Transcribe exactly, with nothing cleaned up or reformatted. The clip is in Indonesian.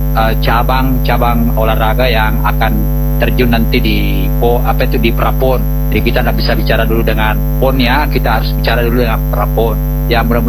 cabang-cabang uh, olahraga yang akan terjun nanti di po apa itu di prapon. Jadi kita tidak bisa bicara dulu dengan ponnya, kita harus bicara dulu dengan prapon. Ya mudah-mudahan